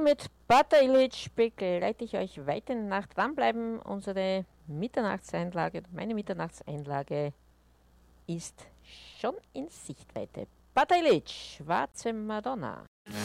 mit Butter Illich begleite ich euch weiter in der Nacht. Dranbleiben, unsere Mitternachtseinlage, meine Mitternachtseinlage ist schon in Sichtweite. Butter Illich, Schwarze Madonna.